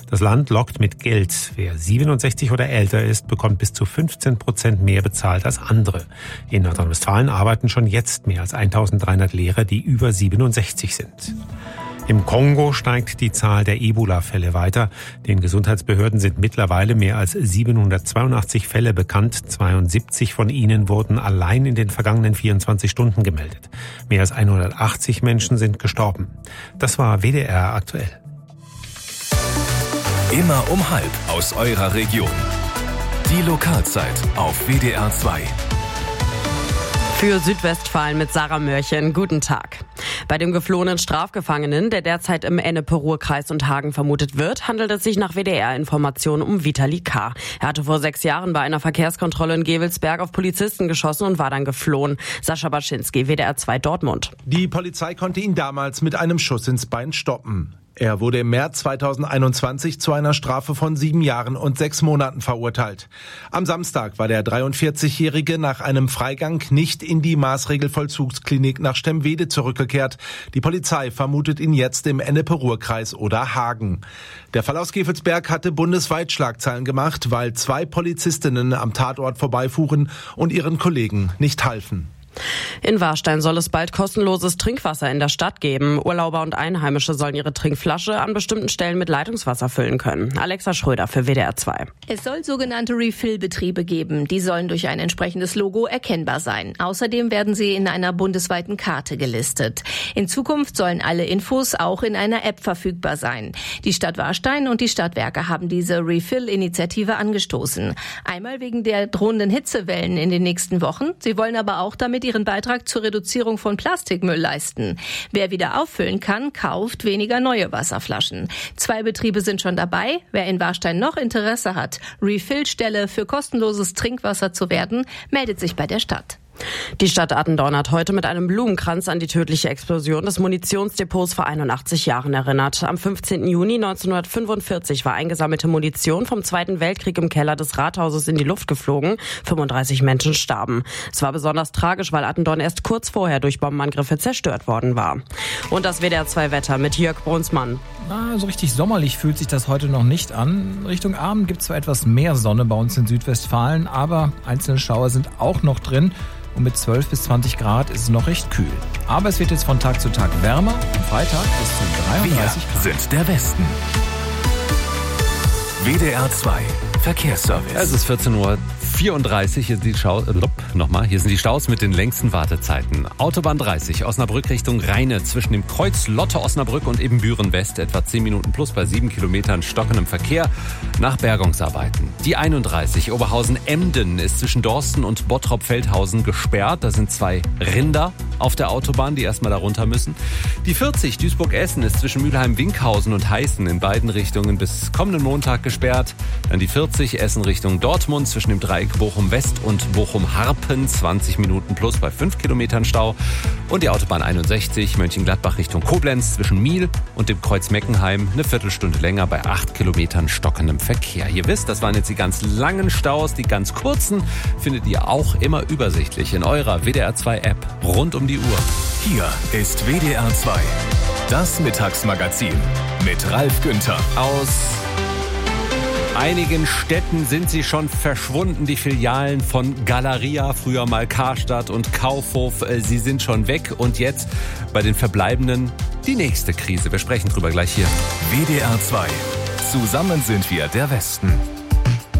Das Land lockt mit Geld. Wer 67 oder älter ist, bekommt bis zu 15% mehr bezahlt als andere. In Nordrhein-Westfalen arbeiten schon jetzt mehr als 1300 Lehrer, die über 67 sind. Im Kongo steigt die Zahl der Ebola-Fälle weiter. Den Gesundheitsbehörden sind mittlerweile mehr als 782 Fälle bekannt. 72 von ihnen wurden allein in den vergangenen 24 Stunden gemeldet. Mehr als 180 Menschen sind gestorben. Das war WDR aktuell. Immer um 12 aus eurer Region. Die Lokalzeit auf WDR 2. Für Südwestfalen mit Sarah Mörchen. Guten Tag. Bei dem geflohenen Strafgefangenen, der derzeit im Ennepe-Ruhr-Kreis und Hagen vermutet wird, handelt es sich nach WDR-Informationen um Vitali K. Er hatte vor 6 Jahren bei einer Verkehrskontrolle in Gevelsberg auf Polizisten geschossen und war dann geflohen. Sascha Baczynski, WDR 2 Dortmund. Die Polizei konnte ihn damals mit einem Schuss ins Bein stoppen. Er wurde im März 2021 zu einer Strafe von 7 Jahren und 6 Monaten verurteilt. Am Samstag war der 43-Jährige nach einem Freigang nicht in die Maßregelvollzugsklinik nach Stemwede zurückgekehrt. Die Polizei vermutet ihn jetzt im Ennepe-Ruhr-Kreis oder Hagen. Der Fall aus Gevelsberg hatte bundesweit Schlagzeilen gemacht, weil 2 Polizistinnen am Tatort vorbeifuhren und ihren Kollegen nicht halfen. In Warstein soll es bald kostenloses Trinkwasser in der Stadt geben. Urlauber und Einheimische sollen ihre Trinkflasche an bestimmten Stellen mit Leitungswasser füllen können. Alexa Schröder für WDR 2. Es soll sogenannte Refill-Betriebe geben. Die sollen durch ein entsprechendes Logo erkennbar sein. Außerdem werden sie in einer bundesweiten Karte gelistet. In Zukunft sollen alle Infos auch in einer App verfügbar sein. Die Stadt Warstein und die Stadtwerke haben diese Refill-Initiative angestoßen. Einmal wegen der drohenden Hitzewellen in den nächsten Wochen. Sie wollen aber auch damit ihren Beitrag zur Reduzierung von Plastikmüll leisten. Wer wieder auffüllen kann, kauft weniger neue Wasserflaschen. 2 Betriebe sind schon dabei. Wer in Warstein noch Interesse hat, Refill-Stelle für kostenloses Trinkwasser zu werden, meldet sich bei der Stadt. Die Stadt Attendorn hat heute mit einem Blumenkranz an die tödliche Explosion des Munitionsdepots vor 81 Jahren erinnert. Am 15. Juni 1945 war eingesammelte Munition vom Zweiten Weltkrieg im Keller des Rathauses in die Luft geflogen. 35 Menschen starben. Es war besonders tragisch, weil Attendorn erst kurz vorher durch Bombenangriffe zerstört worden war. Und das WDR 2 Wetter mit Jörg Brunsmann. So richtig sommerlich fühlt sich das heute noch nicht an. Richtung Abend gibt es zwar etwas mehr Sonne bei uns in Südwestfalen, aber einzelne Schauer sind auch noch drin. Und mit 12 bis 20 Grad ist es noch recht kühl. Aber es wird jetzt von Tag zu Tag wärmer. Am Freitag bis zu 33 Grad. Wir sind der Westen. WDR 2 Verkehrsservice. Es ist 14:34 Uhr. Hier sind die Staus mit den längsten Wartezeiten. Autobahn 30, Osnabrück Richtung Rheine, zwischen dem Kreuz Lotte Osnabrück und Ebenbüren West, etwa 10 Minuten plus bei 7 Kilometern stockendem Verkehr nach Bergungsarbeiten. Die 31, Oberhausen-Emden, ist zwischen Dorsten und Bottrop-Feldhausen gesperrt. Da sind 2 Rinder auf der Autobahn, die erstmal da runter müssen. Die 40, Duisburg-Essen, ist zwischen Mülheim-Winkhausen und Heißen in beiden Richtungen bis kommenden Montag gesperrt. Dann die 40, Essen Richtung Dortmund, zwischen dem Dreieck Bochum-West und Bochum-Harpen, 20 Minuten plus bei 5 Kilometern Stau. Und die Autobahn 61, Mönchengladbach Richtung Koblenz, zwischen Miel und dem Kreuz Meckenheim, eine Viertelstunde länger bei 8 Kilometern stockendem Verkehr. Ihr wisst, das waren jetzt die ganz langen Staus. Die ganz kurzen findet ihr auch immer übersichtlich in eurer WDR 2 App rund um die Uhr. Hier ist WDR 2, das Mittagsmagazin mit Ralf Günther. Aus einigen Städten sind sie schon verschwunden, die Filialen von Galeria, früher mal Karstadt und Kaufhof. Sie sind schon weg und jetzt bei den Verbleibenden die nächste Krise. Wir sprechen drüber gleich hier. WDR 2, zusammen sind wir der Westen.